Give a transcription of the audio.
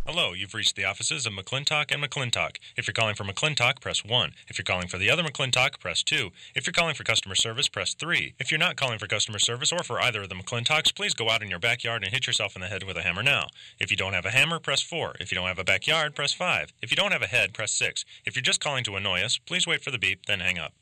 Hello, you've reached the offices of McClintock and McClintock. If you're calling for McClintock, press 1. If you're calling for the other McClintock, press 2. If you're calling for customer service, press 3. If you're not calling for customer service or for either of the McClintocks, please go out in your backyard and hit yourself in the head with a hammer now. If you don't have a hammer, press 4. If you don't have a backyard, press 5. If you don't have a head, press 6. If you're just calling to annoy us, please wait for the beep, then hang up.